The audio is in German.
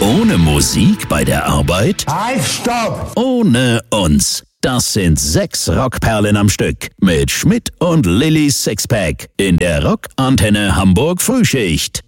Ohne Musik bei der Arbeit? Halt, stopp! Ohne uns. Das sind 6 Rockperlen am Stück mit Schmidt und Lillys Sixpack in der Rockantenne Hamburg Frühschicht.